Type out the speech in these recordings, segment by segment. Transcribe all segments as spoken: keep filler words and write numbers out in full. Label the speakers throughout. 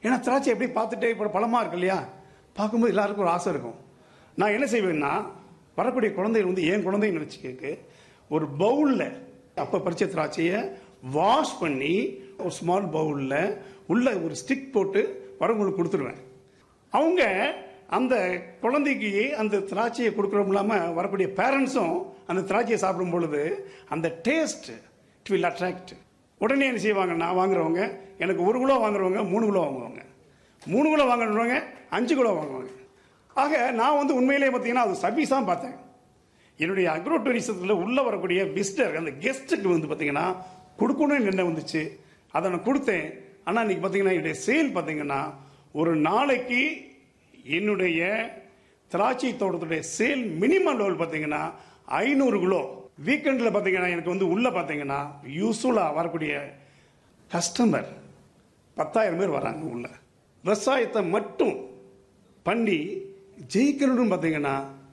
Speaker 1: ஏன்னா திராட்சை எப்படி பார்த்துட்டே இப்போ பழமாக இருக்கு இல்லையா, பார்க்கும்போது எல்லாருக்கும் ஒரு ஆசை இருக்கும். நான் என்ன செய்வேன்னா, வரக்கூடிய குழந்தைகள் வந்து என் குழந்தைன்னு நினச்சிக்க ஒரு பவுலில் அப்போ பறிச்ச திராட்சையை வாஷ் பண்ணி ஒரு ஸ்மால் பவுலில் உள்ள ஒரு ஸ்டிக் போட்டு வரவங்களுக்கு கொடுத்துருவேன். அவங்க அந்த குழந்தைக்கு அந்த திராட்சையை கொடுக்குறோம் இல்லாமல் வரக்கூடிய பேரண்ட்ஸும் அந்த திராட்சையை சாப்பிடும் பொழுது அந்த டேஸ்ட் இட் வில் அட்ராக்ட். உடனே என்ன செய்வாங்க, நான் வாங்குறவங்க எனக்கு ஒரு கிலோ வாங்குறவங்க மூணு கிலோ வாங்குவாங்க, மூணு கிலோ வாங்குறவங்க அஞ்சு கிலோ வாங்குவாங்க. ஆக நான் வந்து உண்மையிலேயே பார்த்தீங்கன்னா அது சர்வீஸாக பார்த்தேன். என்னுடைய அக்ரோ டூரிசத்தில் உள்ளே வரக்கூடிய விசிட்டர் அந்த கெஸ்ட்டுக்கு வந்து பார்த்தீங்கன்னா கொடுக்கணும்னு என்ன வந்துச்சு, அதை நான் கொடுத்தேன். ஆனால் இன்னைக்கு பார்த்தீங்கன்னா என்னுடைய சேல் பார்த்தீங்கன்னா ஒரு நாளைக்கு என்னுடைய திராட்சை தோட்டத்துடைய சேல் மினிமம் லெவல் பார்த்தீங்கன்னா ஐநூறு கிலோ. வீக்கெண்டில் பார்த்தீங்கன்னா எனக்கு வந்து உள்ள பார்த்தீங்கன்னா யூஸ்ஃபுல்லாக வரக்கூடிய கஸ்டமர் பத்தாயிரம் பேர் வராங்க. உள்ள விவசாயத்தை மட்டும் பண்ணி ஜெயிக்கணும்னு பார்த்தீங்கன்னா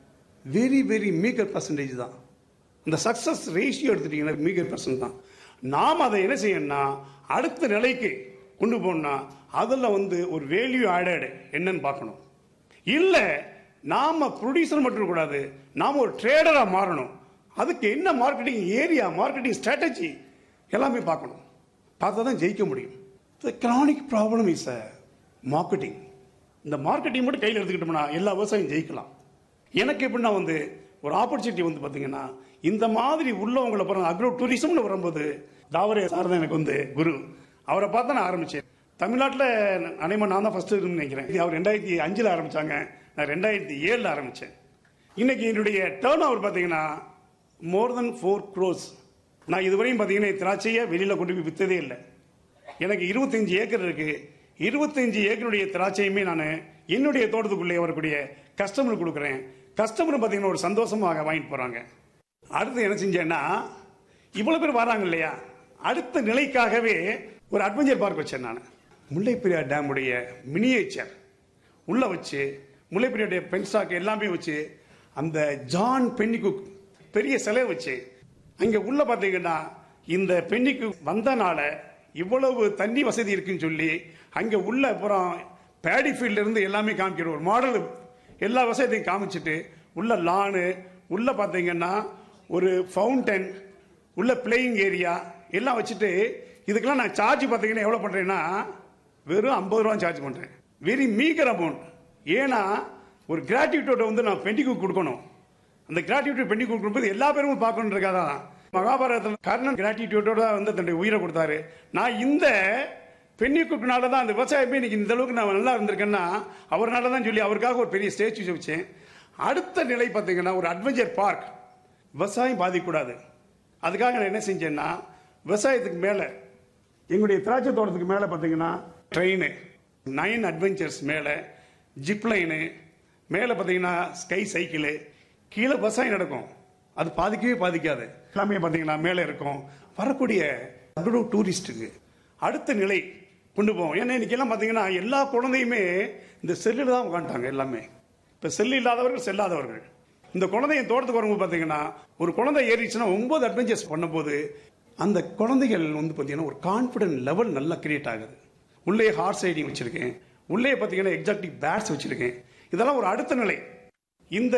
Speaker 1: வெரி வெரி மீகர் பர்சன்டேஜ் தான். இந்த சக்ஸஸ் ரேஷியோ எடுத்துட்டீங்கன்னா மீகர் பர்சன்ட் தான். நாம் அதை என்ன செய்யணும்னா அடுத்த நிலைக்கு கொண்டு போகணும்னா அதில் வந்து ஒரு வேல்யூ ஆடட் என்னன்னு பார்க்கணும். இல்லை நாம் ப்ரொடியூசர் மட்டும் கூடாது, நாம் ஒரு ட்ரேடராக மாறணும். அதுக்கு என்ன மார்க்கெட்டிங் ஏரியா, மார்க்கெட்டிங் ஸ்ட்ராட்டஜி எல்லாமே பார்க்கணும். பார்த்தா தான் ஜெயிக்க முடியும். த chronic problem is a marketing. இந்த மார்க்கெட்டிங் மட்டும் கையில் எடுத்துக்கிட்டோம்னா எல்லா விவசாயம் ஜெயிக்கலாம். எனக்கு எப்படின்னா வந்து ஒரு ஆப்பர்ச்சுனிட்டி வந்து பார்த்தீங்கன்னா இந்த மாதிரி உள்ளவங்களை பிறகு அக்ரோ டூரிசம்னு வரும்போது தாவரே சார் தான் எனக்கு வந்து குரு. அவரை பார்த்து நான் ஆரம்பித்தேன். தமிழ்நாட்டில் அனைமா நான் தான் ஃபர்ஸ்ட் நினைக்கிறேன். அவர் ரெண்டாயிரத்தி அஞ்சில் ஆரம்பித்தாங்க, நான் ரெண்டாயிரத்தி ஏழில் ஆரம்பித்தேன். இன்னைக்கு என்னுடைய டேர்ன் ஓவர் பார்த்தீங்கன்னா மோர் தென் ஃபோர் க்ரோஸ். நான் இதுவரையும் பார்த்தீங்கன்னா திராட்சையை வெளியில் கொண்டு போய் விற்றதே இல்லை. எனக்கு இருபத்தஞ்சு ஏக்கர் இருக்கு. இருபத்தஞ்சு ஏக்கருடைய திராட்சையுமே நான் என்னுடைய தோட்டத்துக்குள்ளே வரக்கூடிய கஸ்டமருக்கு கொடுக்குறேன். கஸ்டமர் பார்த்தீங்கன்னா ஒரு சந்தோஷமாக வாங்கிட்டு போகிறாங்க. அடுத்து என்ன செஞ்சேன்னா, இவ்வளோ பேர் வராங்க இல்லையா, அடுத்த நிலைக்காகவே ஒரு அட்வென்ச்சர் பார்க் வச்சேன். நான் முல்லைப்பெரியார் டேமுடைய மினியேச்சர் உள்ள வச்சு முல்லைப்பெரியாருடைய பென்ஸ்டாக் எல்லாமே வச்சு அந்த ஜான் பென்னிகுக் பெரிய சிலை வச்சு அங்கே உள்ள பார்த்தீங்கன்னா இந்த பென்னிகுக் வந்தனால இவ்வளவு தண்ணி வசதி இருக்குன்னு சொல்லி அங்கே உள்ள அப்புறம் பேடி ஃபீல்ட்ல இருந்து எல்லாமே காமிக்கிற ஒரு மாடல் எல்லா வசதியும் காமிச்சிட்டு உள்ள லானு உள்ள பார்த்தீங்கன்னா ஒரு ஃபவுண்டன் உள்ள பிளேயிங் ஏரியா எல்லாம் வச்சுட்டு இதுக்கெல்லாம் நான் சார்ஜ் பார்த்தீங்கன்னா எவ்வளோ பண்ணுறேன்னா வெறும் ஐம்பது ரூபா சார்ஜ் பண்ணுறேன். Very meagre amount. ஏன்னா ஒரு கிராட்டிவிட்டியோட வந்து நான் பெண்டிக்கு கொடுக்கணும். அந்த கிராட்டிவிட்டி பெண்டிக்கு கொடுக்கும்போது எல்லா பேரும் பார்க்கணுன்றக்காதான் மகாபாரதத்தில் கர்ணன் கிராட்டிவிட்டியோட வந்து தன்னுடைய உயிரை கொடுத்தாரு. நான் இந்த பெண்ணிக்குனால தான் அந்த விவசாயமே இன்னைக்கு இந்த அளவுக்கு நான் நல்லா இருந்திருக்கேன்னா அவர்னால தான் சொல்லி அவருக்காக ஒரு பெரிய ஸ்டேச்சு வச்சேன். அடுத்த நிலை பார்த்தீங்கன்னா ஒரு அட்வென்ச்சர் பார்க். விவசாயம் பாதிக்கக்கூடாது, அதுக்காக நான் என்ன செஞ்சேன்னா விவசாயத்துக்கு மேலே எங்களுடைய திராட்சை தோட்டத்துக்கு மேலே பார்த்தீங்கன்னா ட்ரெயின் நைன் அட்வென்ச்சர்ஸ் மேலே ஜிப்லைனு மேலே பார்த்தீங்கன்னா ஸ்கை சைக்கிளு கீழே விவசாயம் நடக்கும். அது பாதிக்கவே பாதிக்காது. எல்லாமே பார்த்தீங்கன்னா மேலே இருக்கும். வரக்கூடிய அக்ரோ டூரிஸ்ட்டுக்கு அடுத்த நிலை கொண்டு போவோம். ஏன்னா இன்னைக்கெல்லாம் பார்த்தீங்கன்னா எல்லா குழந்தையுமே இந்த செல்லில் தான் உட்காந்துட்டாங்க. எல்லாமே இப்போ செல்லு இல்லாதவர்கள் செல்லாதவர்கள். இந்த குழந்தைய தோட்டத்துக்கு வரும்போது பார்த்தீங்கன்னா ஒரு குழந்தை ஏறிச்சுன்னா ஒன்பது அட்வென்ச்சர்ஸ் பண்ணும்போது அந்த குழந்தைகள் வந்து பார்த்தீங்கன்னா ஒரு கான்ஃபிடென்ட் லெவல் நல்லா கிரியேட் ஆகுது. உள்ளே ஹார்ஸ் ரைடிங் வச்சிருக்கேன், உள்ளே பார்த்தீங்கன்னா எக்ஸாக்டிக் பேட்ஸ் வச்சிருக்கேன். இதெல்லாம் ஒரு அடுத்த நிலை. இந்த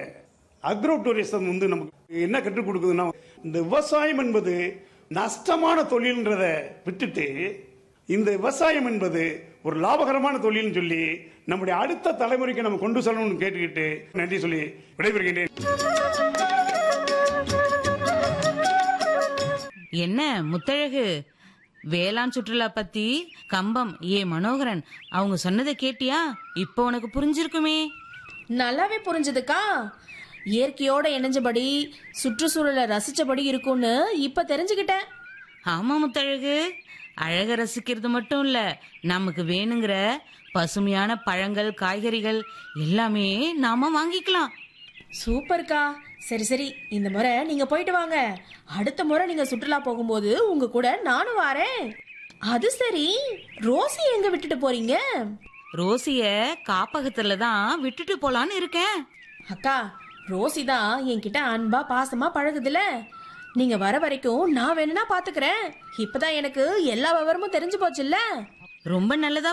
Speaker 1: அக்ரோ டூரிசம் வந்து நமக்கு என்ன கற்றுக் கொடுக்குதுன்னா இந்த விவசாயம் என்பது நஷ்டமான தொழில்ன்றதை விட்டுட்டு இந்த விவசாயம் என்பது ஒரு லாபகரமான தொழில்னு சொல்லி நம்முடைய அடுத்த தலைமுறைக்கு நம்ம கொண்டு செல்லணும்னு கேட்டுக்கிட்டு நன்றி சொல்லி விடைபெறுகின்றேன்.
Speaker 2: என்ன முத்தழகு, வேளாண் சுற்றுலா பத்தி கம்பம் ஏ மனோகரன் அவங்க சொன்னதை கேட்டியா? இப்போ உனக்கு புரிஞ்சிருக்குமே.
Speaker 3: நல்லாவே புரிஞ்சதுக்கா. இயற்கையோட இணைஞ்சபடி சுற்றுச்சூழலை ரசிச்சபடி இருக்கும்னு இப்ப தெரிஞ்சுக்கிட்டேன்.
Speaker 2: ஆமா முத்தழகு, அழக ரசிக்கிறது மட்டும் இல்ல, நமக்கு வேணுங்கிற பசுமையான பழங்கள் காய்கறிகள் எல்லாமே நாம வாங்கிக்கலாம்.
Speaker 3: சூப்பர்க்கா. சரி சரி, இந்த முறை நீங்க போயிட்டு வாங்க. அடுத்த முறை நீங்க சுற்றுலா போகும்போது உங்க கூட நானும் வாரேன். அது சரி, ரோசி எங்க விட்டுட்டு போறீங்க?
Speaker 2: ரோசிய காப்பகத்துல தான் விட்டுட்டு போலான்னு இருக்கேன்.
Speaker 3: அக்கா, ரோசி தான் என்கிட்ட அன்பா பாசமா பழகுதுல. நீங்க வர வரைக்கும் நான் வேணும்னா பாத்துக்கிறேன். இப்பதான் எனக்கு எல்லா விவரமும் தெரிஞ்சு போச்சுல்ல.
Speaker 2: ரொம்ப நல்லதா